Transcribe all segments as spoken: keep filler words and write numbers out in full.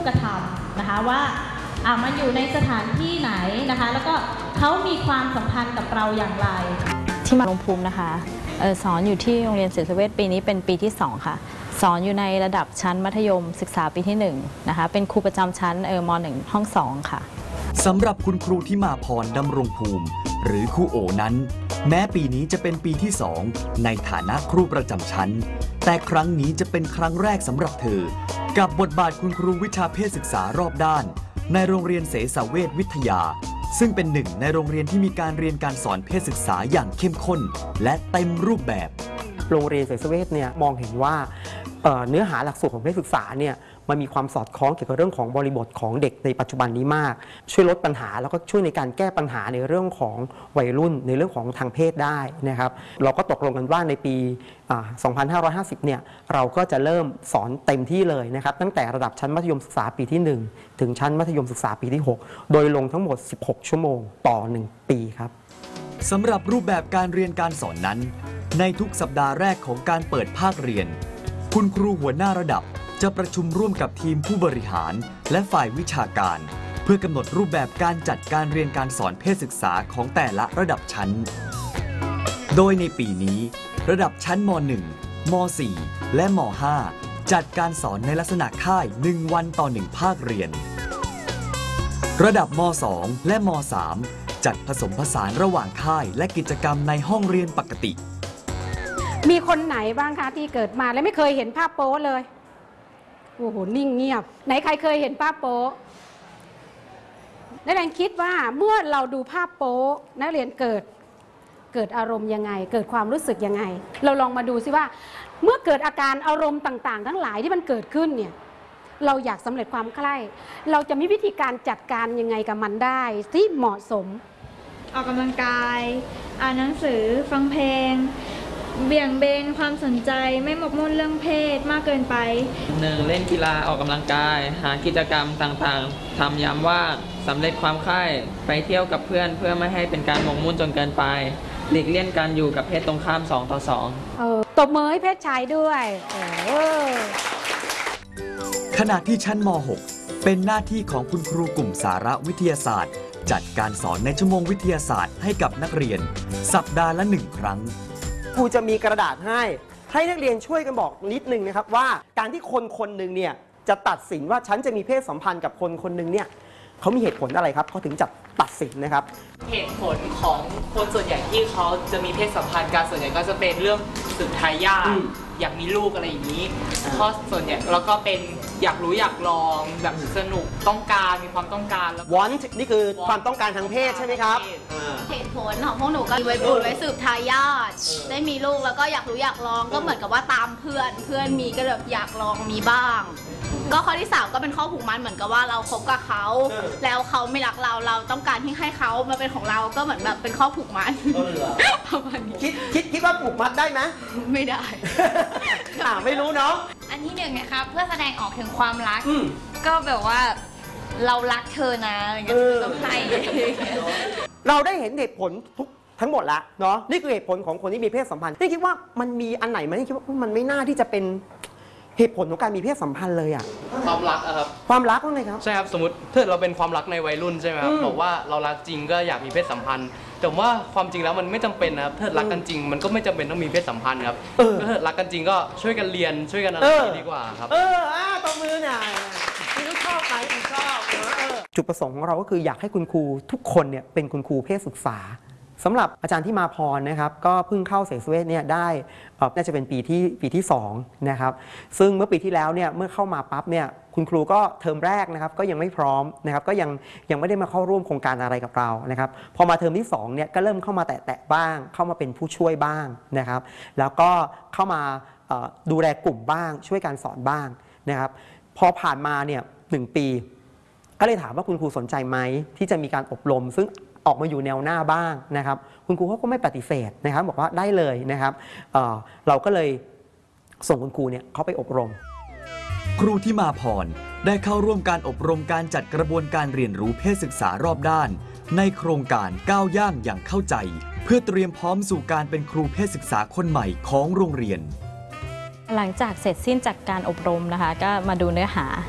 กระทำนะคะว่าอ่ามันอยู่ในสถานที่ไหนนะคะแล้วก็เขามีความสัมพันธ์กับเราอย่างไรที่มาลงภูมินะคะออสอนอยู่ที่โรงเรียนเสสเวชปีนี้เป็นปีที่สองค่ะสอนอยู่ในระดับชั้นมัธยมศึกษาปีที่หนึ่งนะคะเป็นครูประจำชั้นเออมหนึ่งห้องสองค่ะสำหรับคุณครูที่มาพรดำรงภูมิหรือครูโอนั้นแม้ปีนี้จะเป็นปีที่สองในฐานะครูประจำชั้นแต่ครั้งนี้จะเป็นครั้งแรกสำหรับเธอกับบทบาทคุณครูวิชาเพศศึกษารอบด้านในโรงเรียนเสสเวชวิทยาซึ่งเป็นหนึ่งในโรงเรียนที่มีการเรียนการสอนเพศศึกษาอย่างเข้มข้นและเต็มรูปแบบโรงเรียนเสสเวชเนี่ยมองเห็นว่าเนื้อหาหลักสูตรของเพศศึกษาเนี่ยมันมีความสอดคล้องเกี่ยวกับเรื่องของบริบทของเด็กในปัจจุบันนี้มากช่วยลดปัญหาแล้วก็ช่วยในการแก้ปัญหาในเรื่องของวัยรุ่นในเรื่องของทางเพศได้นะครับเราก็ตกลงกันว่าในปีสองพันห้าร้อยห้าสิบเนี่ยเราก็จะเริ่มสอนเต็มที่เลยนะครับตั้งแต่ระดับชั้นมัธยมศึกษาปีที่หนึ่งถึงชั้นมัธยมศึกษาปีที่หกโดยลงทั้งหมดสิบหกชั่วโมงต่อหนึ่งปีครับสำหรับรูปแบบการเรียนการสอนนั้นในทุกสัปดาห์แรกของการเปิดภาคเรียนคุณครูหัวหน้าระดับจะประชุมร่วมกับทีมผู้บริหารและฝ่ายวิชาการเพื่อกำหนดรูปแบบการจัดการเรียนการสอนเพศศึกษาของแต่ละระดับชั้นโดยในปีนี้ระดับชั้นม หนึ่ง ม สี่ และม ห้า จัดการสอนในลักษณะค่ายหนึ่งวันต่อหนึ่งภาคเรียนระดับม สอง และม สาม จัดผสมผสานระหว่างค่ายและกิจกรรมในห้องเรียนปกติมีคนไหนบ้างคะที่เกิดมาแล้วไม่เคยเห็นภาพโป๊เลยโอ้โหนิ่งเงียบไหนใครเคยเห็นภาพโป๊นักเรียนคิดว่าเมื่อเราดูภาพโป๊นักเรียนเกิดเกิดอารมณ์ยังไงเกิดความรู้สึกยังไงเราลองมาดูซิว่าเมื่อเกิดอาการอารมณ์ต่างๆทั้งหลายที่มันเกิดขึ้นเนี่ยเราอยากสำเร็จความใคร่เราจะมีวิธีการจัดการยังไงกับมันได้ที่เหมาะสมออกกำลังกายอ่านหนังสือฟังเพลงเบี่ยงเบนความสนใจไม่หมกมุ่นเรื่องเพศมากเกินไปหนึ่งเล่นกีฬาออกกำลังกายหากิจกรรมต่างๆทำยามว่างสำเร็จความใคร่ไปเที่ยวกับเพื่อนเพื่อไม่ให้เป็นการหมกมุ่นจนเกินไปหลีกเลี่ยงการอยู่กับเพศตรงข้ามสองต่อสองเออตบมือให้เพศชายด้วยเออขณะที่ชั้นม หก เป็นหน้าที่ของคุณครูกลุ่มสาระวิทยาศาสตร์จัดการสอนในชั่วโมงวิทยาศาสตร์ให้กับนักเรียนสัปดาห์ละหนึ่งครั้งครูจะมีกระดาษให้ให้นักเรียนช่วยกันบอกนิดนึงนะครับว่าการที่คนคนหนึ่งเนี่ยจะตัดสินว่าฉันจะมีเพศสัมพันธ์กับคนคนหนึ่งเนี่ยเขามีเหตุผลอะไรครับเขาถึงจะตัดสินนะครับเหตุผลของคนส่วนใหญ่ที่เขาจะมีเพศสัมพันธ์กันส่วนใหญ่ก็จะเป็นเรื่องสืบทายาทอยากมีลูกอะไรอย่างนี้เพราะส่วนใหญ่แล้วก็เป็นอยากรู้อยากลองแบบสนุกต้องการมีความต้องการแล้ว want นี่คือความต้องการทางเพศใช่ไหมครับเหตุผลของพวกหนูก็ไว้บุญไว้สืบทายาทได้มีลูกแล้วก็อยากรู้อยากลองก็เหมือนกับว่าตามเพื่อนเพื่อนมีก็แบบอยากลองมีบ้างก็ข้อที่สามก็เป็นข้อผูกมัดเหมือนกับว่าเราคบกับเขาแล้วเขาไม่รักเราเราต้องการที่ให้เขามาเป็นของเราก็เหมือนแบบเป็นข้อผูกมัดประมาณนี้คิดคิดคิดว่าผูกมัดได้ไหมไม่ได้อ่าไม่รู้เนาะอันที่หนึ่งนะคะเพื่อแสดงออกถึงความรักก็แบบว่าเรารักเธอนะก็ต้องให้เราได้เห็นเหตุผลทุกทั้งหมดแล้วเนาะนี่คือเหตุผลของคนที่มีเพศสัมพันธ์นี่คิดว่ามันมีอันไหนไหมที่คิดว่ามันไม่น่าที่จะเป็นเหตุผลของการมีเพศสัมพันธ์เลยอ่ะความรักอะครับความรักว่าไงครับใช่ครับสมมติถ้าเราเป็นความรักในวัยรุ่นใช่ไหมครับบอกว่าเรารักจริงก็อยากมีเพศสัมพันธ์แต่ว่าความจริงแล้วมันไม่จำเป็นนะครับถ้ารักกันจริงมันก็ไม่จำเป็นต้องมีเพศสัมพันธ์ครับถ้ารักกันจริงก็ช่วยกันเรียนช่วยกันอะไรดีกว่าครับเอออ่าตบมือหน่อยคุณชอบไหมคุณชอบจุดประสงค์ของเราก็คืออยากให้คุณครูทุกคนเนี่ยเป็นคุณครูเพศศึกษาสำหรับอาจารย์ที่มาพรนะครับก็เพิ่งเข้าเสสเวชเนี่ยได้น่าจะเป็นปีที่ปีที่สองนะครับซึ่งเมื่อปีที่แล้วเนี่ยเมื่อเข้ามาปั๊บเนี่ยคุณครูก็เทอมแรกนะครับก็ยังไม่พร้อมนะครับก็ยังยังไม่ได้มาเข้าร่วมโครงการอะไรกับเรานะครับพอมาเทอมที่สองเนี่ยก็เริ่มเข้ามาแตะๆบ้างเข้ามาเป็นผู้ช่วยบ้างนะครับแล้วก็เข้ามาดูแลกลุ่มบ้างช่วยการสอนบ้างนะครับพอผ่านมาเนี่ยหนึ่งปีก็เลยถามว่าคุณครูสนใจไหมที่จะมีการอบรมซึ่งออกมาอยู่แนวหน้าบ้างนะครับคุณครูเขาก็ไม่ปฏิเสธนะครับบอกว่าได้เลยนะครับ เอ่อ เราก็เลยส่งคุณครูเนี่ยเขาไปอบรมครูที่มาพรได้เข้าร่วมการอบรมการจัดกระบวนการเรียนรู้เพศศึกษารอบด้านในโครงการก้าวย่างอย่างเข้าใจเพื่อเตรียมพร้อมสู่การเป็นครูเพศศึกษาคนใหม่ของโรงเรียนหลังจากเสร็จสิ้นจากการอบรมนะคะก็มาดูเนื้อหา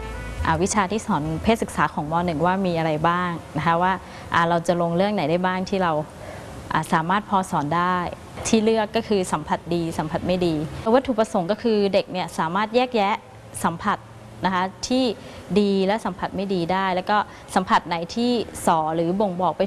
อ่าวิชาที่สอนเพศศึกษาของม หนึ่งว่ามีอะไรบ้างนะคะว่าอ่าเราจะลงเรื่องไหนได้บ้างที่เราอ่าสามารถพอสอนได้ที่เลือกก็คือสัมผัสดีสัมผัสไม่ดีวัตถุประสงค์ก็คือเด็กเนี่ยสามารถแยกแยะสัมผัสนะคะที่ดีและสัมผัสไม่ดีได้แล้วก็สัมผัสไหนที่ส่อหรือบ่งบอกไป